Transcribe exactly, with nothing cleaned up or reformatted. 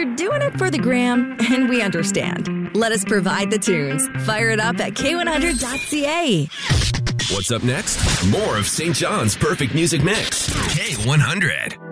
You're doing it for the gram, and we understand. Let us provide the tunes. Fire it up at K one hundred dot C A. What's up next? More of Saint John's Perfect Music Mix. K one hundred.